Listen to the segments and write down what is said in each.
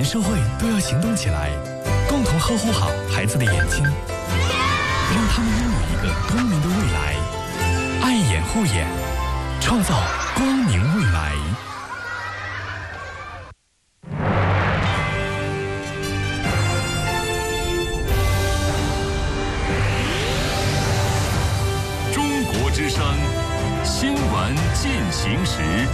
社会都要行动起来，共同呵护好孩子的眼睛，让他们拥有一个光明的未来。爱眼护眼，创造光明未来。 中国之声新闻进行时。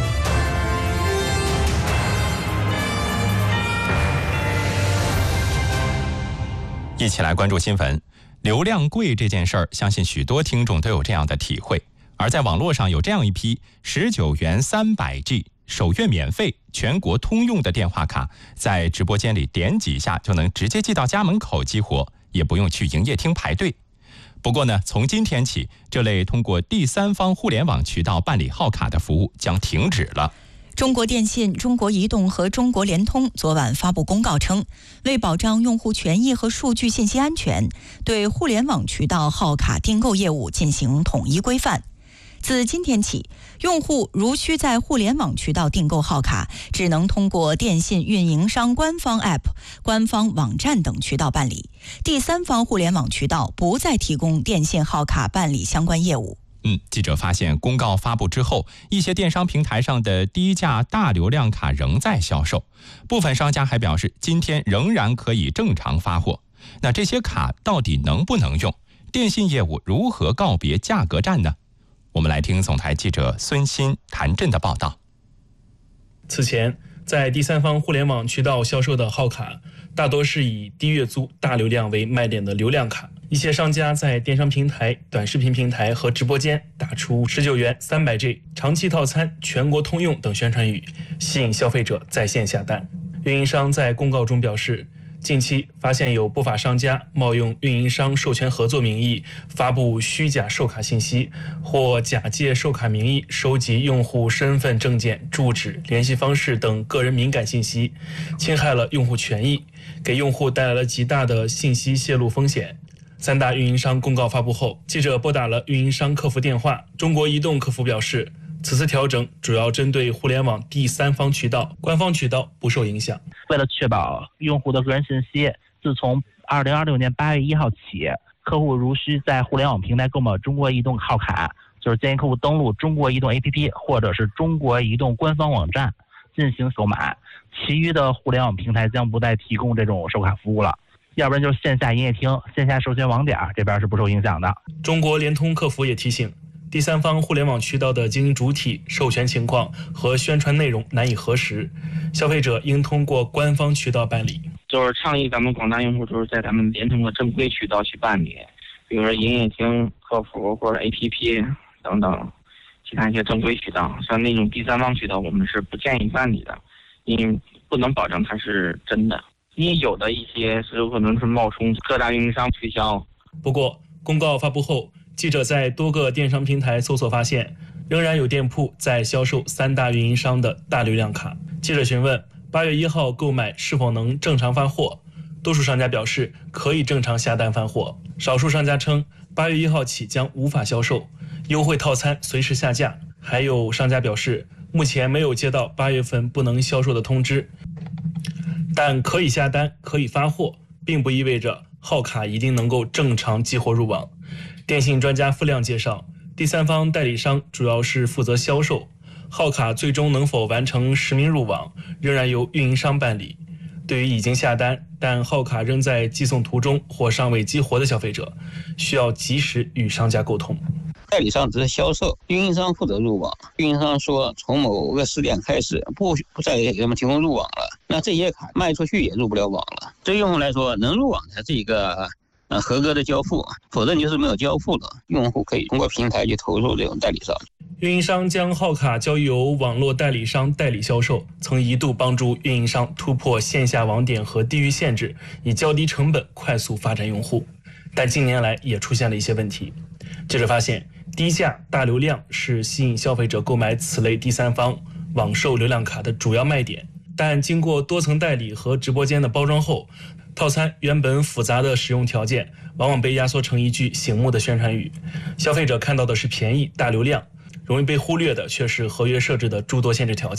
一起来关注新闻。流量贵这件事儿，相信许多听众都有这样的体会。而在网络上有这样一批19元300G 首月免费、全国通用的电话卡，在直播间里点几下就能直接寄到家门口激活，也不用去营业厅排队。不过呢，从今天起，这类通过第三方互联网渠道办理号卡的服务将停止了。 中国电信、中国移动和中国联通昨晚发布公告称，为保障用户权益和数据信息安全，对互联网渠道号卡订购业务进行统一规范。自今天起，用户如需在互联网渠道订购号卡，只能通过电信运营商官方 App、官方网站等渠道办理。第三方互联网渠道不再提供电信号卡办理相关业务。 记者发现，公告发布之后，一些电商平台上的低价大流量卡仍在销售。部分商家还表示，今天仍然可以正常发货。那这些卡到底能不能用？电信业务如何告别价格战呢？我们来听总台记者孙鑫、谭震的报道。 此前，在第三方互联网渠道销售的号卡，大多是以低月租、大流量为卖点的流量卡。一些商家在电商平台、短视频平台和直播间打出19元300G 长期套餐、全国通用等宣传语，吸引消费者在线下单。运营商在公告中表示，近期发现有不法商家冒用运营商授权合作名义发布虚假售卡信息，或假借售卡名义收集用户身份证件、住址、联系方式等个人敏感信息，侵害了用户权益，给用户带来了极大的信息泄露风险。三大运营商公告发布后，记者拨打了运营商客服电话，中国移动客服表示，此次调整主要针对互联网第三方渠道，官方渠道不受影响。 为了确保用户的个人信息，自从2026年8月1号起，客户如需在互联网平台购买中国移动号卡，就是建议客户登录中国移动 APP 或者是中国移动官方网站进行购买，其余的互联网平台将不再提供这种售卡服务了。要不然就是线下营业厅、线下授权网点这边是不受影响的。 中国联通客服也提醒，第三方互联网渠道的经营主体、授权情况和宣传内容难以核实，消费者应通过官方渠道办理。 就是倡议咱们广大用户就是在咱们联通的正规渠道去办理，比如说营业厅、客服或者 APP 等等其他一些正规渠道。像那种第三方渠道我们是不建议办理的，因为不能保证它是真的。因为有的一些是有可能是冒充各大运营商推销。 不过，公告发布后，记者在多个电商平台搜索发现，仍然有店铺在销售三大运营商的大流量卡。记者询问8月1号购买是否能正常发货，多数商家表示可以正常下单发货，少数商家称8月1号起将无法销售，优惠套餐随时下架。还有商家表示，目前没有接到8月份不能销售的通知。但可以下单、可以发货，并不意味着号卡一定能够正常激活入网。电信专家付亮介绍，第三方代理商主要是负责销售，号卡最终能否完成实名入网，仍然由运营商办理。对于已经下单但号卡仍在寄送途中或尚未激活的消费者，需要及时与商家沟通。 代理商只是销售，运营商负责入网。运营商说从某个时点开始不再给他们提供入网了，那这些卡卖出去也入不了网了。对用户来说，能入网才是一个合格的交付，否则你就是没有交付的。用户可以通过平台去投诉这种代理商。 运营商将号卡交由网络代理商代理销售，曾一度帮助运营商突破线下网点和地域限制，以较低成本快速发展用户。但近年来也出现了一些问题。记者发现，低价大流量是吸引消费者购买此类第三方网售流量卡的主要卖点，但经过多层代理和直播间的包装后，套餐原本复杂的使用条件往往被压缩成一句醒目的宣传语，消费者看到的是便宜大流量，容易被忽略的却是合约设置的诸多限制条件。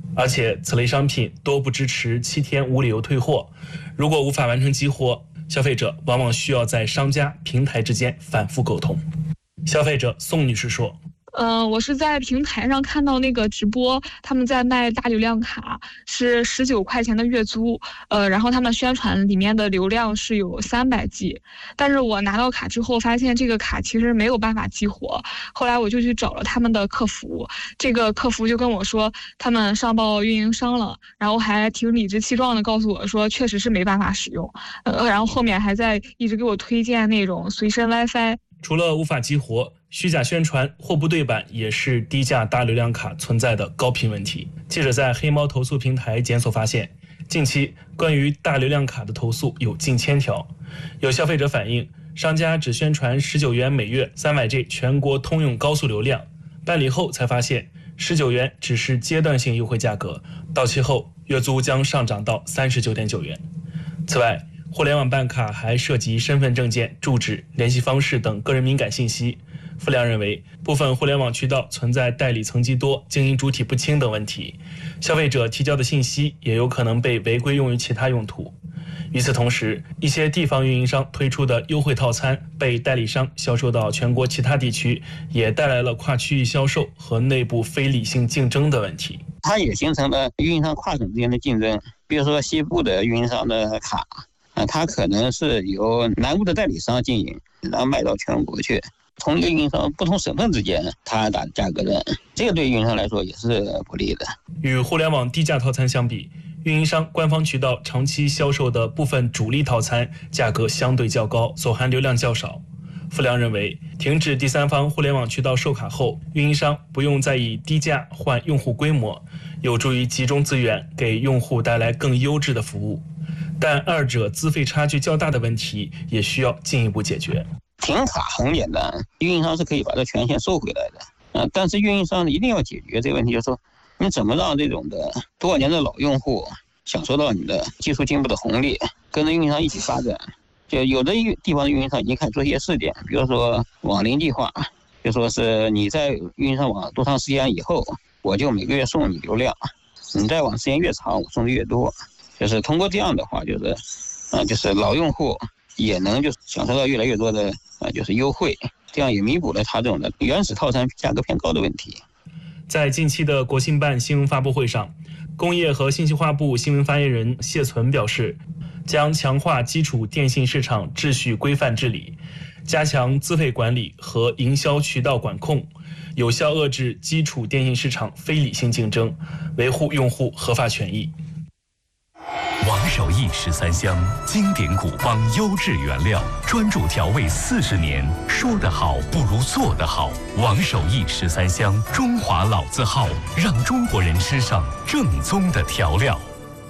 而且此类商品多不支持7天无理由退货，如果无法完成激活，消费者往往需要在商家平台之间反复沟通。消费者宋女士说， 我是在平台上看到那个直播，他们在卖大流量卡，是19块钱的月租，然后他们宣传里面的流量是有300G，但是我拿到卡之后发现这个卡其实没有办法激活，后来我就去找了他们的客服，这个客服就跟我说他们上报运营商了，然后还挺理直气壮的告诉我说确实是没办法使用，然后后面还在一直给我推荐那种随身 WiFi。 除了无法激活，虚假宣传、货不对版也是低价大流量卡存在的高频问题。记者在黑猫投诉平台检索发现，近期关于大流量卡的投诉有近1000条。有消费者反映，商家只宣传19元每月300G 全国通用高速流量，办理后才发现19元只是阶段性优惠价格，到期后月租将上涨到39.9元。此外，互联网办卡还涉及身份证件、住址、联系方式等个人敏感信息。傅亮认为，部分互联网渠道存在代理层级多、经营主体不清等问题，消费者提交的信息也有可能被违规用于其他用途。与此同时，一些地方运营商推出的优惠套餐被代理商销售到全国其他地区，也带来了跨区域销售和内部非理性竞争的问题。 它也形成了运营商跨省之间的竞争，比如说西部的运营商的卡，它可能是由南部的代理商经营，然后卖到全国去。同一个运营商不同省份之间，它打价格战，这个对运营商来说也是不利的。 与互联网低价套餐相比，运营商官方渠道长期销售的部分主力套餐价格相对较高，所含流量较少。傅亮认为，停止第三方互联网渠道售卡后，运营商不用再以低价换用户规模，有助于集中资源，给用户带来更优质的服务。但二者资费差距较大的问题也需要进一步解决。 停卡很简单，运营商是可以把这权限收回来的，但是运营商一定要解决这个问题，就是说你怎么让这种的多少年的老用户享受到你的技术进步的红利，跟着运营商一起发展。就有的地方的运营商已经开始做一些试点，比如说网龄计划，就说是你在运营商网多长时间以后，我就每个月送你流量，你在网时间越长，我送的越多。就是通过这样的话，就是老用户也能就享受到越来越多的就是优惠，这样也弥补了他这种的原始套餐价格偏高的问题。 在近期的国信办新闻发布会上，工业和信息化部新闻发言人谢存表示，将强化基础电信市场秩序规范治理，加强资费管理和营销渠道管控，有效遏制基础电信市场非理性竞争，维护用户合法权益。 王守义13香，经典古方优质原料，专注调味40年，说得好不如做得好。王守义13香，中华老字号，让中国人吃上正宗的调料。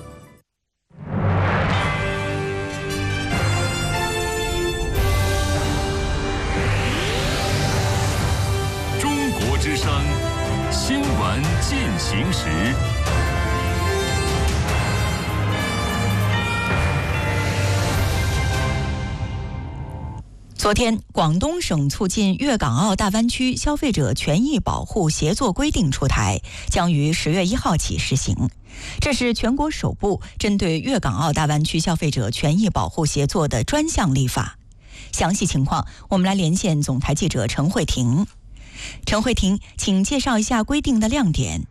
中国之声，新闻进行时。 昨天，广东省促进粤港澳大湾区消费者权益保护协作规定出台，将于10月1号起实行。这是全国首部针对粤港澳大湾区消费者权益保护协作的专项立法。详细情况，我们来连线总台记者陈慧婷。陈慧婷，请介绍一下规定的亮点。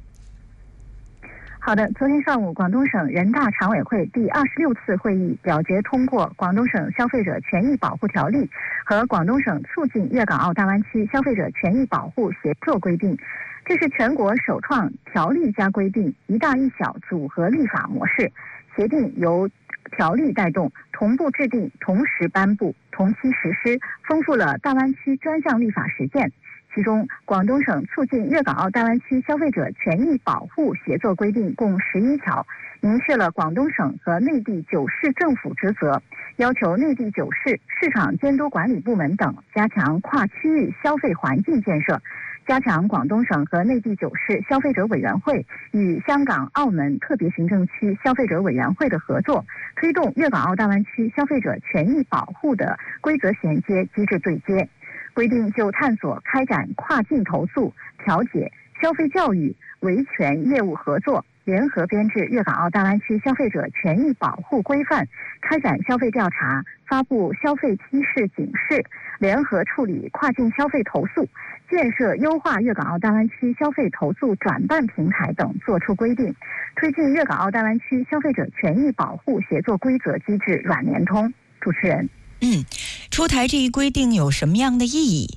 好的，昨天上午，广东省人大常委会第26次会议表决通过《广东省消费者权益保护条例》和《广东省促进粤港澳大湾区消费者权益保护协作规定》，这是全国首创条例加规定一大一小组合立法模式。协定由条例带动，同步制定，同时颁布，同期实施，丰富了大湾区专项立法实践。其中，广东省促进粤港澳大湾区消费者权益保护协作规定共11条，明确了广东省和内地9市政府职责，要求内地9市市场监督管理部门等加强跨区域消费环境建设，加强广东省和内地9市消费者委员会与香港、澳门特别行政区消费者委员会的合作，推动粤港澳大湾区消费者权益保护的规则衔接机制对接。规定就探索开展跨境投诉、调解、 消费教育、维权业务合作，联合编制粤港澳大湾区消费者权益保护规范，开展消费调查，发布消费提示警示，联合处理跨境消费投诉，建设优化粤港澳大湾区消费投诉转办平台等作出规定，推进粤港澳大湾区消费者权益保护协作规则机制软联通。主持人， 出台这一规定有什么样的意义？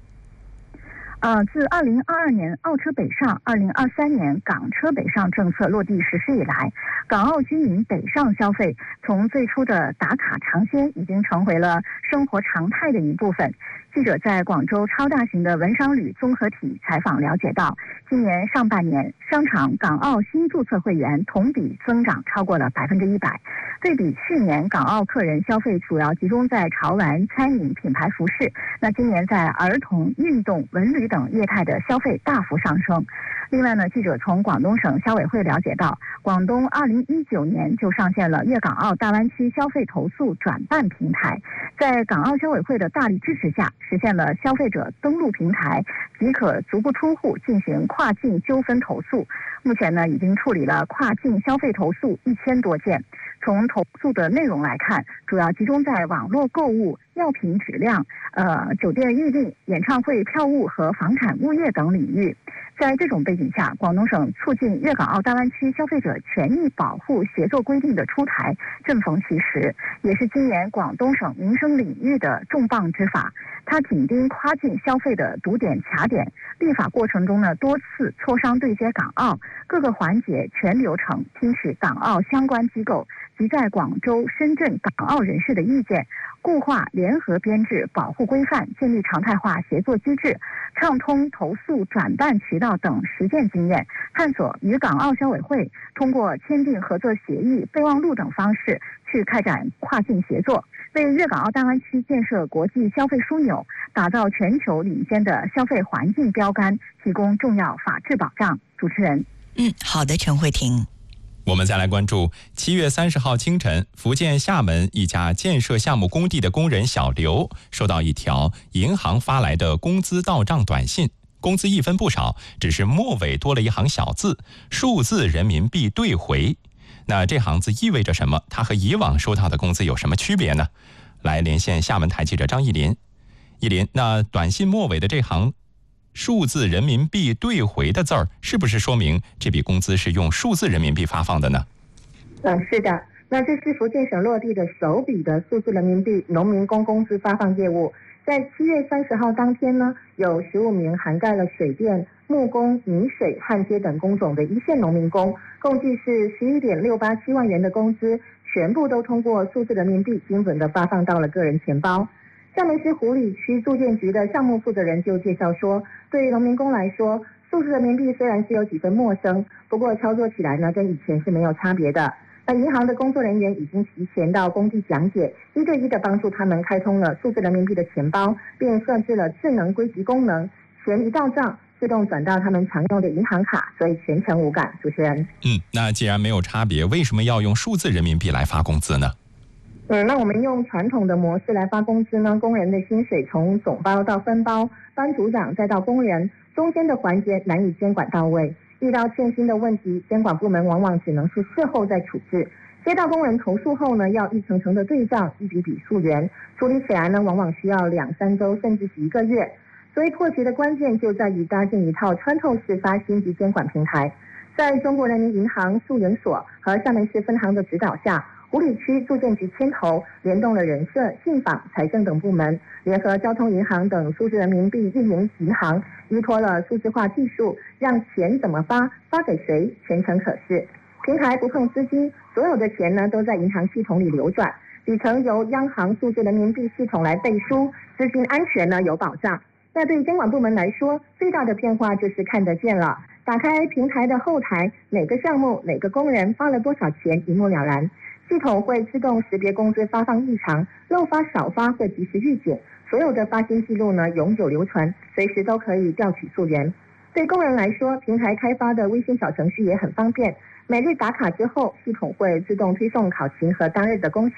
自2022年澳车北上、2023年港车北上政策落地实施以来，港澳居民北上消费从最初的打卡尝鲜，已经成为了生活常态的一部分。记者在广州超大型的文商旅综合体采访了解到，今年上半年商场港澳新注册会员同比增长超过了100%。对比去年，港澳客人消费主要集中在潮玩、餐饮、品牌服饰，那今年在儿童、运动、文旅等业态的消费大幅上升。另外呢，记者从广东省消委会了解到，广东2019年就上线了粤港澳大湾区消费投诉转办平台，在港澳消委会的大力支持下，实现了消费者登录平台即可足不出户进行跨境纠纷投诉。目前呢，已经处理了跨境消费投诉1000多件。从投诉的内容来看，主要集中在网络购物、药品质量、酒店预订、演唱会票务和房产物业等领域。在这种背景下，广东省促进粤港澳大湾区消费者权益保护协作规定的出台正逢其时，也是今年广东省民生领域的重磅之法。它紧盯跨境消费的堵点卡点，立法过程中呢，多次磋商对接港澳各个环节全流程，听取港澳相关机构及在广州、深圳港澳人士的意见，固化联合编制保护规范，建立常态化协作机制，畅通投诉转办渠道等实践经验，探索与港澳消委会通过签订合作协议、备忘录等方式去开展跨境协作，为粤港澳大湾区建设国际消费枢纽、打造全球领先的消费环境标杆提供重要法治保障。主持人， 好的，陈慧婷。 我们再来关注7月30号清晨，福建厦门一家建设项目工地的工人小刘收到一条银行发来的工资到账短信，工资一分不少，只是末尾多了一行小字，数字人民币兑回。那这行字意味着什么？它和以往收到的工资有什么区别呢？来连线厦门台记者张艺林。艺林，那短信末尾的这行数字人民币兑回的字儿，是不是说明这笔工资是用数字人民币发放的呢？ 是的，那这是福建省落地的首笔的数字人民币农民工工资发放业务。在7月30号当天呢，有15名涵盖了水电、木工、泥水、焊接等工种的一线农民工，共计是11.687万元的工资，全部都通过数字人民币精准的发放到了个人钱包。厦门市湖里区住建局的项目负责人就介绍说，对于农民工来说，数字人民币虽然是有几分陌生，不过操作起来呢，跟以前是没有差别的。那银行的工作人员已经提前到工地讲解，一对一的帮助他们开通了数字人民币的钱包，并设置了智能归集功能，钱一到账自动转到他们常用的银行卡，所以全程无感。主持人， 那既然没有差别，为什么要用数字人民币来发工资呢？ 那我们用传统的模式来发工资呢，工人的薪水从总包到分包，班组长再到工人，中间的环节难以监管到位。遇到欠薪的问题，监管部门往往只能是事后再处置。接到工人投诉后呢，要一层层的对账，一笔笔溯源，处理起来呢，往往需要2-3周，甚至是1个月。所以破局的关键就在于搭建一套穿透式发薪及监管平台。在中国人民银行溯源所和厦门市分行的指导下，湖里区住建局牵头，联动了人社、信访、财政等部门，联合交通银行等数字人民币运营银行，依托了数字化技术，让钱怎么发，发给谁，全程可视。平台不碰资金，所有的钱呢都在银行系统里流转，底层由央行数字人民币系统来背书，资金安全呢有保障。那对监管部门来说，最大的变化就是看得见了，打开平台的后台，哪个项目、哪个工人发了多少钱，一目了然。系统会自动识别工资发放异常，漏发少发会及时预警，所有的发薪记录呢永久留存，随时都可以调取溯源。对工人来说，平台开发的微信小程序也很方便，每日打卡之后，系统会自动推送考勤和当日的工钱，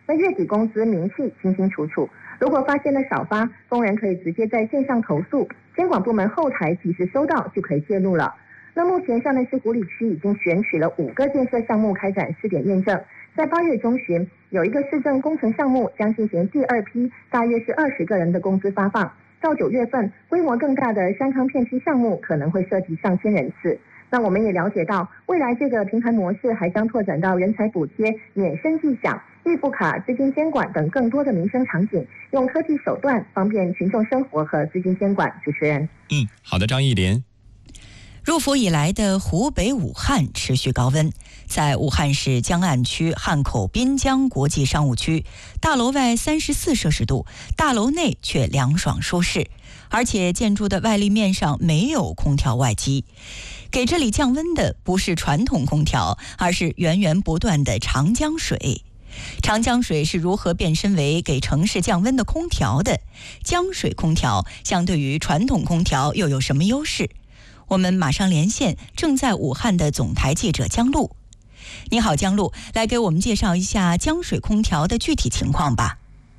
那月底工资明细清清楚楚，如果发现了少发，工人可以直接在线上投诉，监管部门后台及时收到就可以介入了。那目前厦门市湖里区已经选取了5个建设项目开展试点验证，在8月中旬有一个市政工程项目将进行第2批，大约是20个人的工资发放。到9月份，规模更大的山康片区项目可能会涉及上千人次。那我们也了解到，未来这个平台模式还将拓展到人才补贴、免生计奖、预付卡、资金监管等更多的民生场景，用科技手段方便群众生活和资金监管。主持人， 好的，张艺林。 入伏以来的湖北武汉持续高温，在武汉市江岸区汉口滨江国际商务区，大楼外34摄氏度，大楼内却凉爽舒适，而且建筑的外立面上没有空调外机。给这里降温的不是传统空调，而是源源不断的长江水。长江水是如何变身为给城市降温的空调的？江水空调相对于传统空调又有什么优势？我们马上连线正在武汉的总台记者江璐。你好，江璐，来给我们介绍一下江水空调的具体情况吧。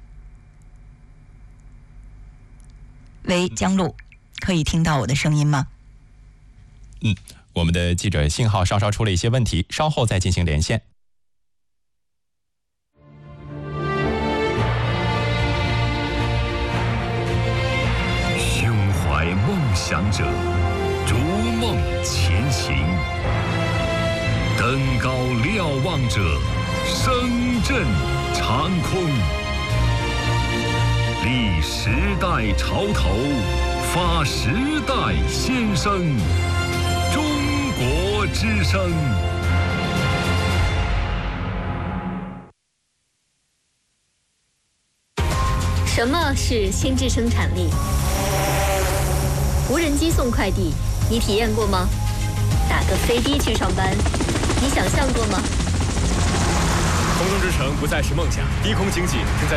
喂，江璐，可以听到我的声音吗？ 我们的记者信号稍稍出了一些问题，稍后再进行连线。 胸怀梦想者，逐梦前行；登高瞭望者，声震长空。立时代潮头，发时代先声。中国之声。 什么是心智生产力？无人机送快递，你体验过吗？打个飞的去上班，你想象过吗？ 空中之城不再是梦想，低空经济正在